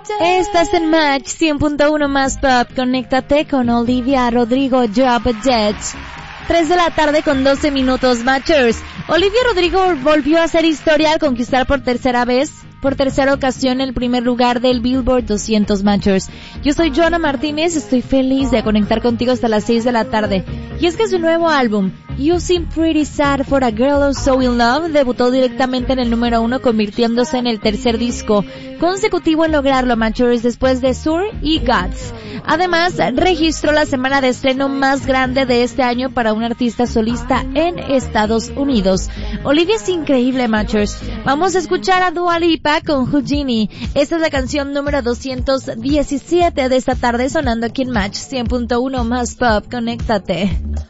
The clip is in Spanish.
Estás en Match 100.1 más Pop. Conéctate con Olivia Rodrigo, Drop a Jet. 3 de la tarde con 12 minutos, Matchers. Olivia Rodrigo volvió a hacer historia al conquistar por tercera ocasión el primer lugar del Billboard 200 Matchers. Yo soy Joana Martínez, estoy feliz de conectar contigo hasta las 6 de la tarde. Y es que su nuevo álbum, You Seem Pretty Sad for a Girl Who's So In Love, debutó directamente en el número 1, convirtiéndose en el tercer disco consecutivo en lograrlo, Matchers, después de Sur y Gods. Además, registró la semana de estreno más grande de este año para un artista solista en Estados Unidos. Olivia es increíble, Matchers. Vamos a escuchar a Dua Lipa con Houdini. Esta es la canción número 217 de esta tarde, sonando aquí en Match 100.1 más Pop. Conéctate.